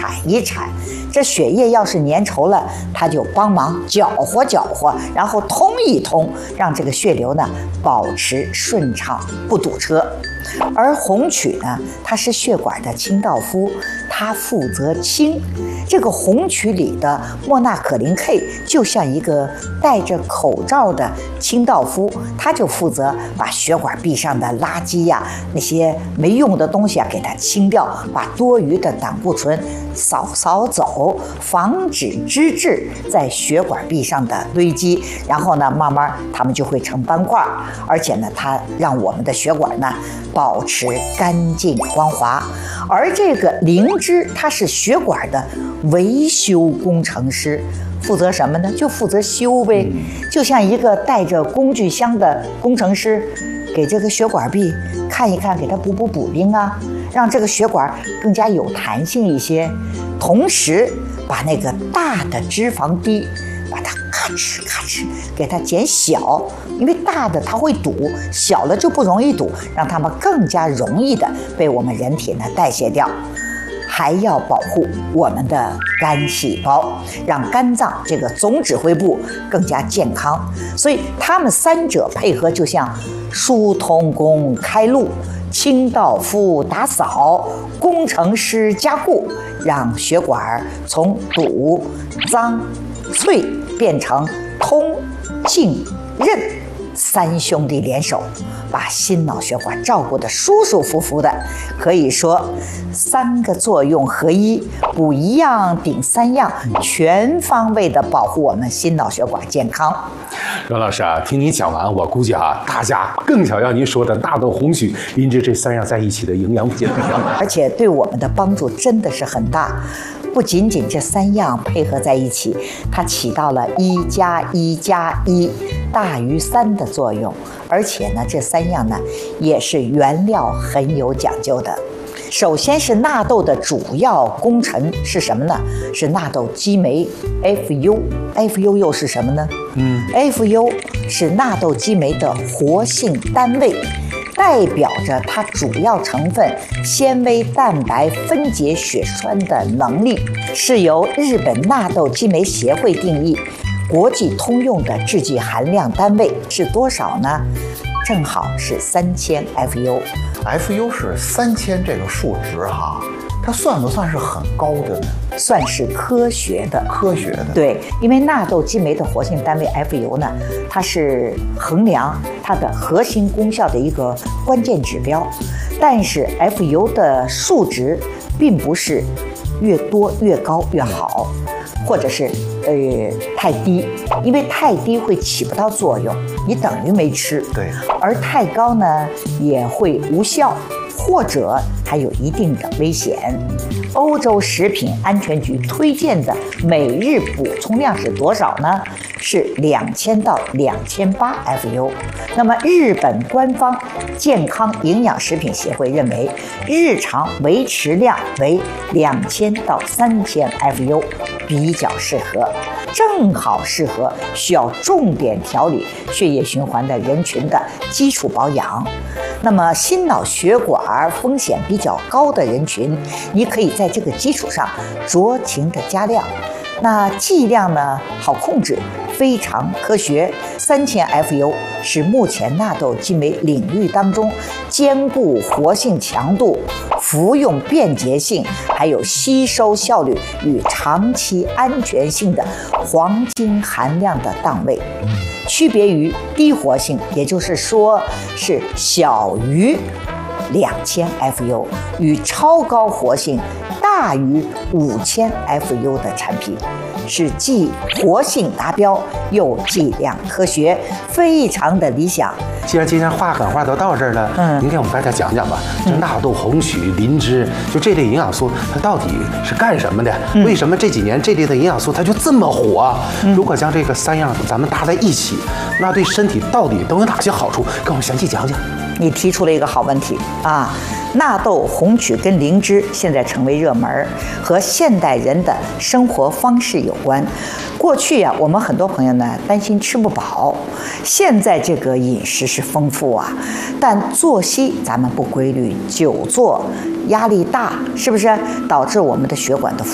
铲一铲，这血液要是粘稠了，他就帮忙搅和搅和，然后通一通，让这个血流呢保持顺畅，不堵车。而红曲呢，它是血管的清道夫，它负责清。这个红曲里的莫纳可林 K 就像一个戴着口罩的清道夫，它就负责把血管壁上的垃圾呀、那些没用的东西啊给它清掉，把多余的胆固醇扫走，防止脂质在血管壁上的堆积，然后呢，慢慢它们就会成斑块，而且呢，它让我们的血管呢保持干净光滑。而这个灵芝，它是血管的维修工程师，负责什么呢？就负责修呗，就像一个带着工具箱的工程师，给这个血管壁看一看，给它补丁啊，让这个血管更加有弹性一些，同时把那个大的脂肪滴把它咔哧咔哧给它减小，因为大的它会堵，小了就不容易堵，让它们更加容易的被我们人体呢代谢掉。还要保护我们的肝细胞，让肝脏这个总指挥部更加健康。所以它们三者配合，就像疏通工开路，清道夫打扫，工程师加固，让血管从堵、脏、脆变成通、净、韧。三兄弟联手，把心脑血管照顾得舒舒服服的，可以说三个作用合一，补一样顶三样，全方位的保护我们心脑血管健康。 阮老师啊，听您讲完，我估计啊，大家更想要您说的大豆、红曲、灵芝这三样在一起的营养品， 而且对我们的帮助真的是很大。不仅仅这三样配合在一起，它起到了1+1+1大于3的作用，而且呢，这三样呢也是原料很有讲究的。首先是纳豆的主要工程是什么呢？是纳豆激酶 FU。FU 又是什么呢？FU 是纳豆激酶的活性单位，代表着它主要成分纤维蛋白分解血栓的能力，是由日本纳豆激酶协会定义，国际通用的制剂含量单位是多少呢？正好是3000 FU。FU 是3000这个数值哈，它算不算是很高的呢？ 算是科学的。对，因为纳豆激酶的活性单位 FU 呢，它是衡量它的核心功效的一个关键指标，但是 FU 的数值并不是越多越高越好，或者是太低，因为太低会起不到作用，你等于没吃。 对， 而太高呢也会无效，或者还有一定的危险。欧洲食品安全局推荐的每日补充量是多少呢？是2000到2800 FU。那么日本官方健康营养食品协会认为，日常维持量为2000到3000 FU 比较适合，正好适合需要重点调理血液循环的人群的基础保养。那么心脑血管风险比较高的人群，你可以在这个基础上酌情的加量。那剂量呢好控制，非常科学。3000 FU 是目前纳豆激酶领域当中兼顾活性强度、服用便捷性，还有吸收效率与长期安全性的黄金含量的档位，区别于低活性，也就是说是小于2000 FU 与超高活性大于5000 FU 的产品，是既活性达标又剂量科学，非常的理想。 既然今天话赶话都到这儿了，您给我们大家讲讲吧。这纳豆、红曲、灵芝，就这类营养素，它到底是干什么的？为什么这几年这类的营养素它就这么火？如果将这个三样咱们搭在一起，那对身体到底都有哪些好处？跟我们详细讲讲。 你提出了一个好问题啊！纳豆、红曲跟灵芝现在成为热门，和现代人的生活方式有关。过去呀，我们很多朋友呢担心吃不饱，现在这个饮食是丰富啊，但作息咱们不规律，久坐、压力大，是不是导致我们的血管的